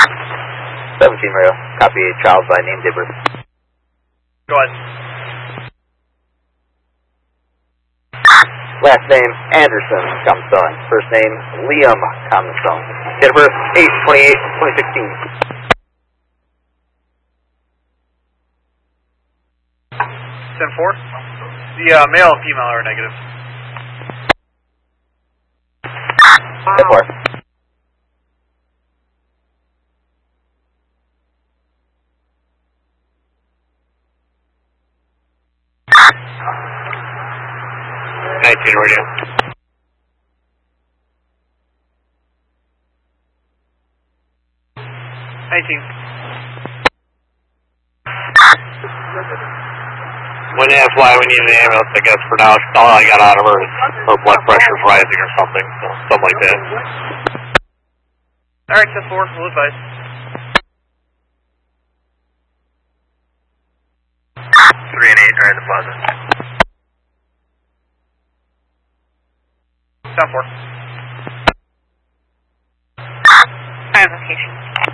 17 Radio, copy Charles by name Dibber. Go ahead. Last name Anderson, Comstone. First name Liam Comstone. Date of birth 8/28/2016. 10-4. The male, female, or negative? 10-4. Radio. 19. When you ask why we need an ambulance, I guess for now, all I got out of her is her blood pressure's rising or something, so something like that. Alright, 10-4, we'll advise. 3 and 8 are in the plaza. 10-4. I have location.